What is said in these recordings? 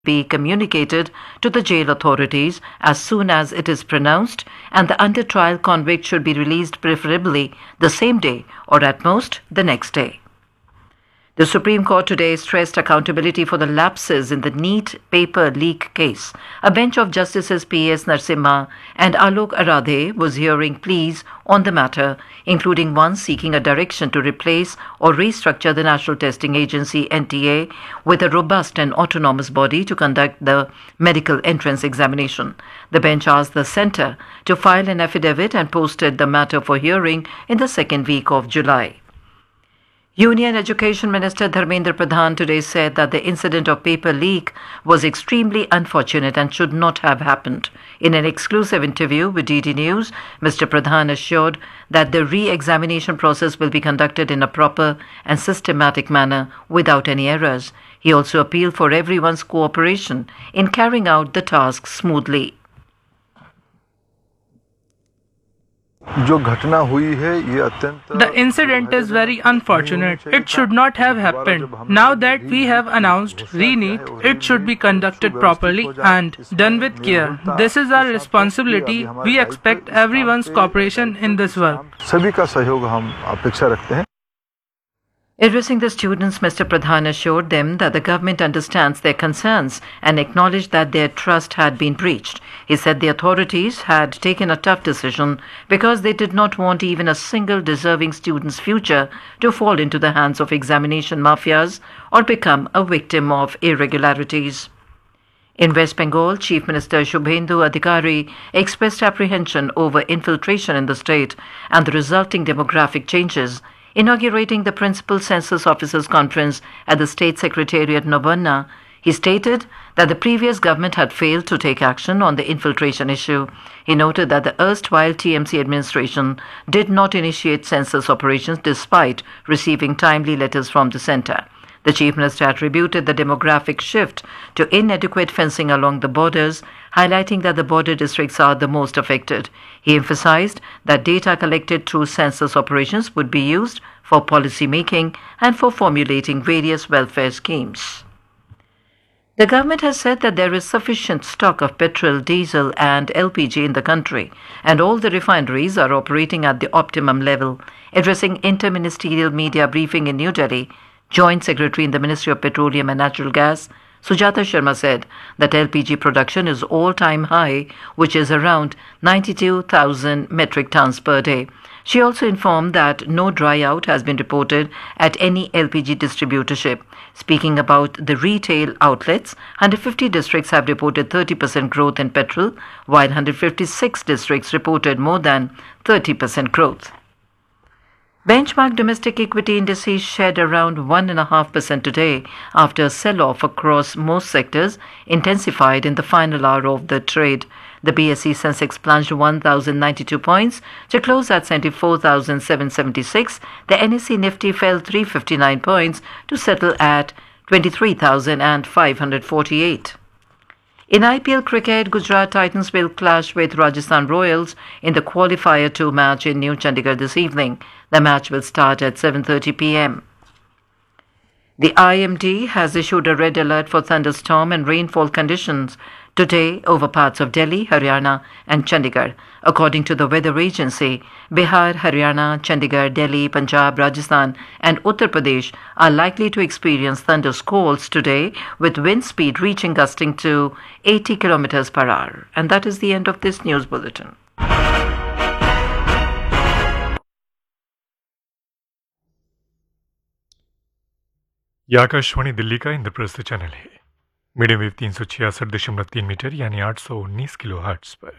be communicated to the jail authorities as soon as it is pronounced, and the under trial convict should be released preferably the same day or at most the next day. The Supreme Court today stressed accountability for the lapses in the NEET paper leak case. A bench of Justices P.S. Narasimha and Alok Aradhe was hearing pleas on the matter, including one seeking a direction to replace or restructure the National Testing Agency (NTA) with a robust and autonomous body to conduct the medical entrance examination. The bench asked the centre to file an affidavit and posted the matter for hearing in the second week of July. Union Education Minister Dharmendra Pradhan today said that the incident of paper leak was extremely unfortunate and should not have happened. In an exclusive interview with DD News, Mr. Pradhan assured that the re-examination process will be conducted in a proper and systematic manner without any errors. He also appealed for everyone's cooperation in carrying out the task smoothly. The incident is very unfortunate. It should not have happened. Now that we have announced re-NEET, it should be conducted properly and done with care. This is our responsibility. We expect everyone's cooperation in this work. Addressing the students, Mr. Pradhan assured them that the government understands their concerns and acknowledged that their trust had been breached. He said the authorities had taken a tough decision because they did not want even a single deserving student's future to fall into the hands of examination mafias or become a victim of irregularities. In West Bengal, Chief Minister Shubhendu Adhikari expressed apprehension over infiltration in the state and the resulting demographic changes. Inaugurating the Principal Census Officers Conference at the State Secretariat Navarna, he stated that the previous government had failed to take action on the infiltration issue. He noted that the erstwhile TMC administration did not initiate census operations despite receiving timely letters from the centre. The Chief Minister attributed the demographic shift to inadequate fencing along the borders, highlighting that the border districts are the most affected. He emphasized that data collected through census operations would be used for policy making and for formulating various welfare schemes. The government has said that there is sufficient stock of petrol, diesel and LPG in the country, and all the refineries are operating at the optimum level. Addressing interministerial media briefing in New Delhi, Joint Secretary in the Ministry of Petroleum and Natural Gas, Sujata Sharma said that LPG production is all-time high, which is around 92,000 metric tons per day. She also informed that no dry out has been reported at any LPG distributorship. Speaking about the retail outlets, 150 districts have reported 30% growth in petrol, while 156 districts reported more than 30% growth. Benchmark domestic equity indices shed around 1.5% today after a sell-off across most sectors intensified in the final hour of the trade. The BSE Sensex plunged 1,092 points to close at 74,776. The NSE Nifty fell 359 points to settle at 23,548. In IPL cricket, Gujarat Titans will clash with Rajasthan Royals in the Qualifier 2 match in New Chandigarh this evening. The match will start at 7:30 p.m. The IMD has issued a red alert for thunderstorm and rainfall conditions today over parts of Delhi, Haryana and Chandigarh. According to the weather agency, Bihar, Haryana, Chandigarh, Delhi, Punjab, Rajasthan and Uttar Pradesh are likely to experience thunder squalls today with wind speed reaching gusting to 80 kilometers per hour. And that is the end of this news bulletin. यह आकाशवाणी दिल्ली का Indraprastha channel है। Medium wave 366.3 metre यानी 819 kilo hertz पर।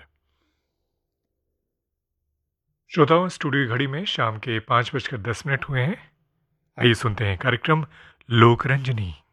श्रोताओं, studio घड़ी में शाम के 5:10 हुए हैं। आइए सुनते हैं कार्यक्रम लोकरंजनी।